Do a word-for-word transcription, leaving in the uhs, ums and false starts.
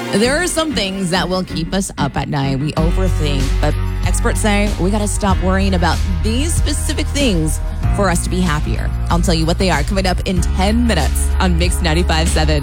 There are some things that will keep us up at night. We overthink, but experts say we got to stop worrying about these specific things for us to be happier. I'll tell you what they are coming up in ten minutes on Mix ninety-five point seven.